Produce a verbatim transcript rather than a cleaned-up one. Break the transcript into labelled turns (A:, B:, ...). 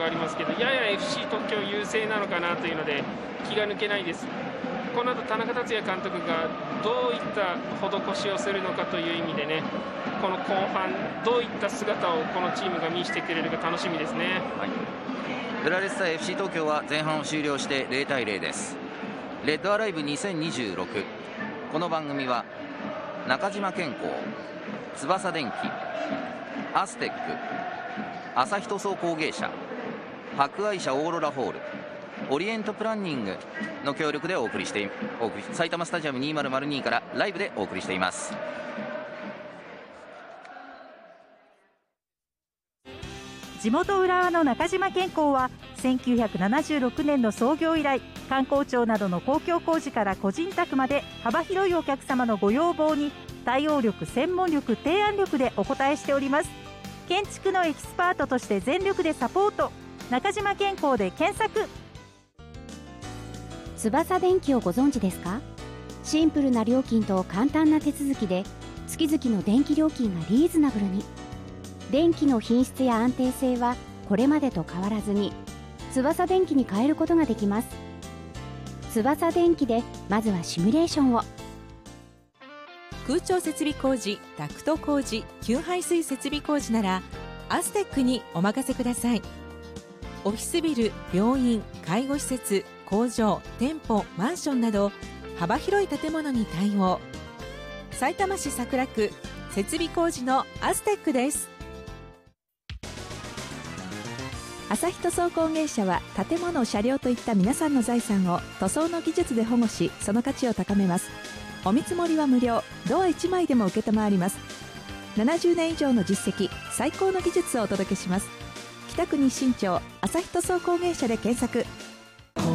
A: がありますけど、やや エフシー 東京優勢なのかなというので気が抜けないです。この後田中達也監督がどういった施しをするのかという意味でね、この後半どういった姿をこのチームが見せてくれるか楽しみですね。
B: はい、ブラレス対 エフシー 東京は前半を終了してゼロたいゼロです。レッドアライブにせんにじゅうろく、この番組は中島健康、翼電機、アステック、朝日塗装工芸社、博愛社オーロラホール、オリエントプランニングの協力でお送りしてお送り埼玉スタジアムにせんにからライブでお送りしています。
C: 地元浦和の中島健康はせんきゅうひゃくななじゅうろくねんの創業以来、観光庁などの公共工事から個人宅まで幅広いお客様のご要望に対応力、専門力、提案力でお応えしております。建築のエキスパートとして全力でサポート、中島健康で検索。
D: 翼電機をご存知ですか？シンプルな料金と簡単な手続きで月々の電気料金がリーズナブルに。電気の品質や安定性はこれまでと変わらずに翼電機に変えることができます。翼電機でまずはシミュレーションを。
E: 空調設備工事、ダクト工事、給排水設備工事ならアステックにお任せください。オフィスビル、病院、介護施設、工場、店舗、マンションなど幅広い建物に対応。さいたま市桜区設備工事のアステックです。朝日塗装工芸社は建物、車両といった皆さんの財産を塗装の技術で保護し、その価値を高めます。お見積もりは無料、ドアいちまいでも受けたまわります。ななじゅうねん以上の実績、最高の技術をお届けします。北区日新町朝日塗装工芸社で検索。